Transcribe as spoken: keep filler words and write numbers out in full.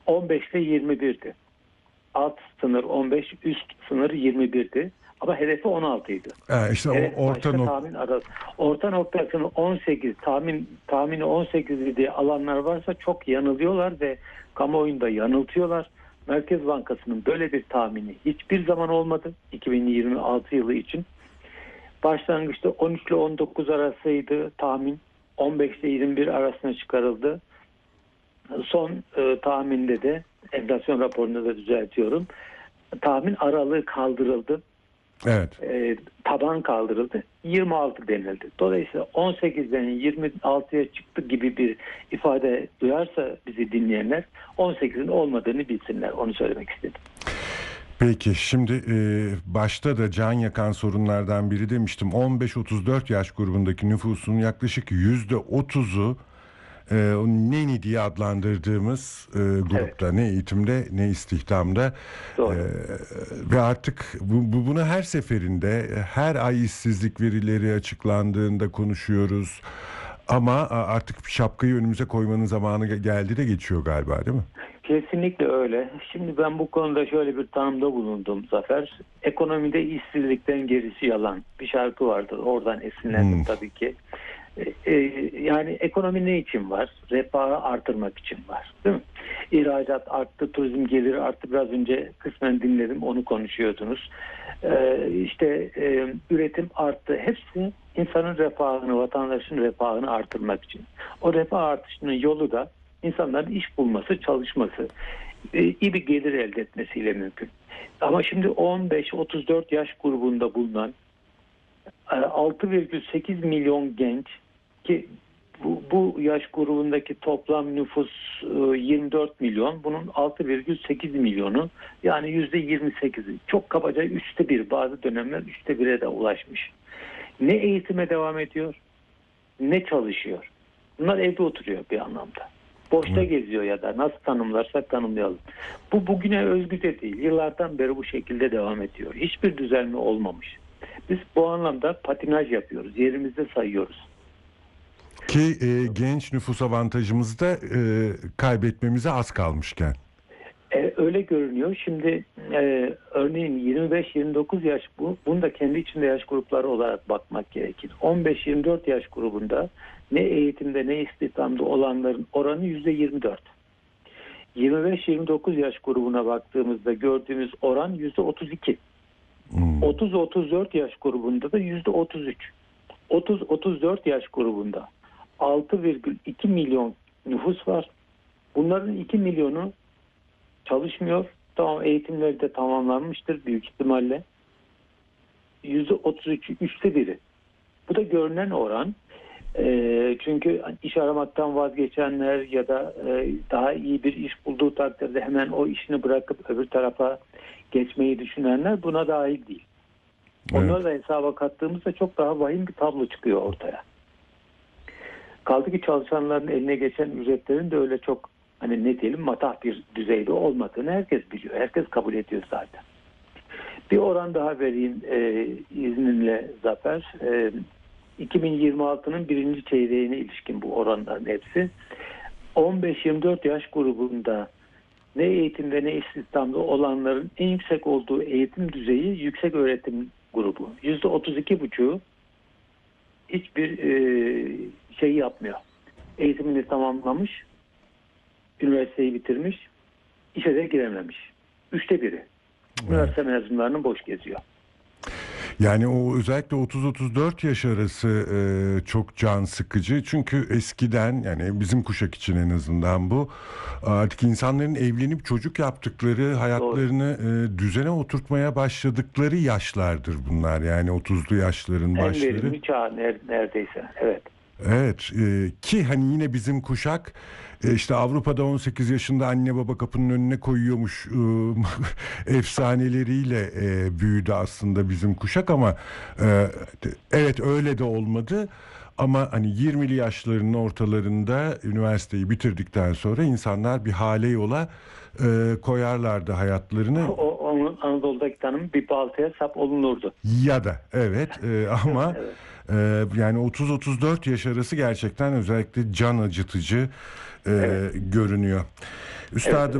on beş ile yirmi birdi. Alt sınır on beş, üst sınır yirmi birdi. Ama hedefi on altıydı. Ha, işte evet, o orta nok- tahmin arası. Orta noktasını on sekiz, tahmin tahmini on sekiz diye alanlar varsa çok yanılıyorlar ve kamuoyunda yanıltıyorlar. Merkez Bankası'nın böyle bir tahmini hiçbir zaman olmadı iki bin yirmi altı yılı için. Başlangıçta on üç ile on dokuz arasıydı tahmin. on beş ile yirmi bir arasına çıkarıldı. Son e, tahminde de enflasyon raporunda da düzeltiyorum. Tahmin aralığı kaldırıldı. Evet. E, taban kaldırıldı. yirmi altı denildi. Dolayısıyla on sekizden yirmi altıya çıktı gibi bir ifade duyarsa bizi dinleyenler on sekizin olmadığını bilsinler. Onu söylemek istedim. Peki şimdi e, başta da can yakan sorunlardan biri demiştim. on beş otuz dört yaş grubundaki nüfusun yaklaşık yüzde otuzu e, neni diye adlandırdığımız e, grupta, evet. Ne eğitimde ne istihdamda. Doğru. E, ve artık bu, bu bunu her seferinde, her ay işsizlik verileri açıklandığında konuşuyoruz. Ama artık şapkayı önümüze koymanın zamanı geldi de geçiyor galiba, değil mi? Kesinlikle öyle. Şimdi ben bu konuda şöyle bir tanımda bulundum Zafer. Ekonomide işsizlikten gerisi yalan bir şarkı vardır. Oradan esinlendim hmm. tabii ki. Ee, yani ekonomi ne için var? Refahı artırmak için var. Değil mi? İhracat arttı, turizm geliri arttı. Biraz önce kısmen dinledim, onu konuşuyordunuz. Ee, işte e, üretim arttı. Hepsi insanın refahını, vatandaşın refahını artırmak için. O refah artışının yolu da İnsanların iş bulması, çalışması, iyi bir gelir elde etmesiyle mümkün. Ama şimdi on beş otuz dört yaş grubunda bulunan altı virgül sekiz milyon genç ki bu, bu yaş grubundaki toplam nüfus yirmi dört milyon, bunun altı virgül sekiz milyonu yani yüzde yirmi sekizi, çok kabaca üçte bir, bazı dönemler üçte bire de ulaşmış. Ne eğitime devam ediyor, ne çalışıyor. Bunlar evde oturuyor bir anlamda. Boşta geziyor ya da nasıl tanımlarsak tanımlayalım. Bu bugüne özgü de değil. Yıllardan beri bu şekilde devam ediyor. Hiçbir düzelme olmamış. Biz bu anlamda patinaj yapıyoruz. Yerimizde sayıyoruz. Ki e, genç nüfus avantajımızı da e, kaybetmemize az kalmışken. E, öyle görünüyor. Şimdi e, örneğin yirmi beş yirmi dokuz yaş, bu, bunu da kendi içinde yaş grupları olarak bakmak gerekir. on beş yirmi dört yaş grubunda ne eğitimde ne istihdamda olanların oranı yüzde yirmi dört. yirmi beş yirmi dokuz yaş grubuna baktığımızda gördüğümüz oran yüzde otuz iki. Hmm. otuz otuz dört yaş grubunda da yüzde otuz üç. otuz otuz dört yaş grubunda altı virgül iki milyon nüfus var. Bunların iki milyonu çalışmıyor. Tamam, eğitimleri de tamamlanmıştır büyük ihtimalle. yüzde otuz üç, üçte biri. Bu da görünen oran. E, çünkü iş aramaktan vazgeçenler ya da e, daha iyi bir iş bulduğu takdirde hemen o işini bırakıp öbür tarafa geçmeyi düşünenler buna dahil değil. Evet. Onları da hesaba kattığımızda çok daha vahim bir tablo çıkıyor ortaya. Kaldı ki çalışanların eline geçen ücretlerin de öyle çok, hani ne diyelim, matah bir düzeyde olmadığını herkes biliyor. Herkes kabul ediyor zaten. Bir oran daha vereyim e, izninle Zafer. E, iki bin yirmi altının birinci çeyreğine ilişkin bu oranların hepsi. on beş yirmi dört yaş grubunda ne eğitimde ne istihdamda olanların en yüksek olduğu eğitim düzeyi yüksek öğretim grubu. yüzde otuz iki buçuğu hiçbir e, şey yapmıyor. Eğitimini tamamlamış, üniversiteyi bitirmiş, işe de girememiş. Üçte biri. Üniversite mezunlarının boş geziyor. Yani o özellikle otuz otuz dört yaş arası e, çok can sıkıcı. Çünkü eskiden, yani bizim kuşak için en azından bu, artık insanların evlenip çocuk yaptıkları, hayatlarını e, düzene oturtmaya başladıkları yaşlardır bunlar. Yani otuzlu yaşların başları. En verimli çağ neredeyse. Evet. Evet e, ki hani yine bizim kuşak e, işte Avrupa'da on sekiz yaşında anne baba kapının önüne koyuyormuş e, efsaneleriyle e, büyüdü aslında bizim kuşak ama e, evet öyle de olmadı. Ama hani yirmili yaşlarının ortalarında üniversiteyi bitirdikten sonra insanlar bir hale yola e, koyarlardı hayatlarını. O, onun Anadolu'daki tanım bir baltaya sap olunurdu. Ya da evet e, ama evet. e, yani otuz otuz dört yaş arası gerçekten özellikle can acıtıcı e, evet. görünüyor. Üstadım. Evet.